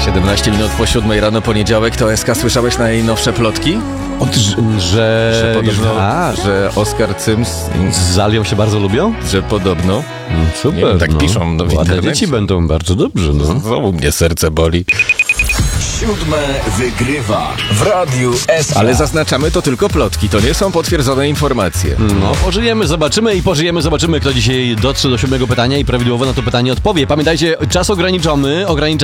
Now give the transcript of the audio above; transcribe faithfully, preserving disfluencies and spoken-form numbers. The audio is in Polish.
siedemnaście minut po siódmej rano, poniedziałek, to S K. Słyszałeś najnowsze plotki? Od, że... Że podobno, A, że Oskar Cyms z Alią się bardzo lubią? Że podobno. Mm, super, Nie wiem, tak no. piszą no, w Ładne internecie. dzieci będą bardzo dobrze, no. Znowu mnie serce boli. Siódme wygrywa w Radiu S K. Ale zaznaczamy, to tylko plotki, to nie są potwierdzone informacje. No, pożyjemy, zobaczymy i pożyjemy, zobaczymy, kto dzisiaj dotrze do siódmego pytania i prawidłowo na to pytanie odpowie. Pamiętajcie, czas ograniczony, ograniczamy.